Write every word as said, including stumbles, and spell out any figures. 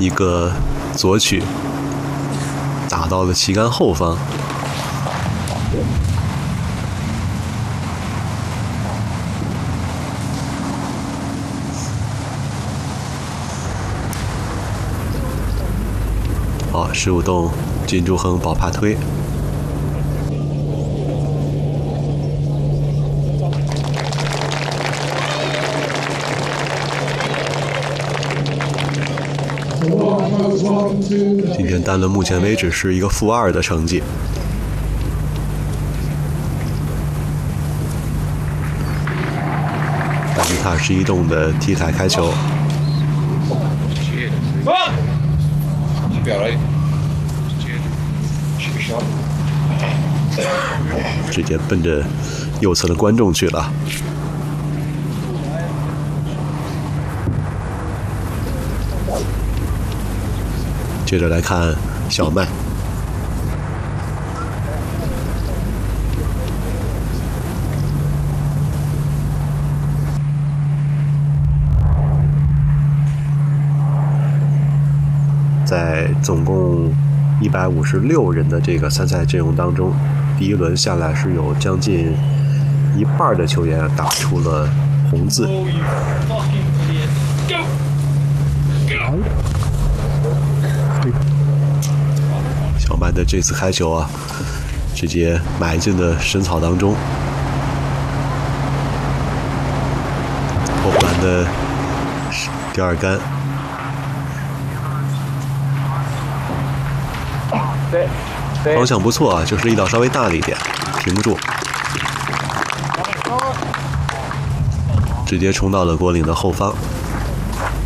一个左曲打到了旗杆后方。好，十五洞金柱亨宝帕推。今天单轮目前为止是一个负二的成绩。百米塔十一洞的 T 台开球。直接奔着右侧的观众去了。接着来看小麦。在总共一百五十六人的这个参赛阵容当中，第一轮下来是有将近一半的球员打出了红字。小麦的这次开球啊，直接埋进了深草当中。后环的第二杆。方向不错啊，就是力道稍微大了一点，停不住，直接冲到了果岭的后方。